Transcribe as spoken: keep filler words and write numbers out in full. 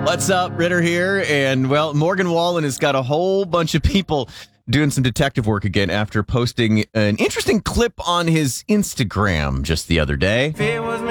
What's up, Ritter here? And, well, Morgan Wallen has got a whole bunch of people doing some detective work again after posting an interesting clip on his Instagram just the other day.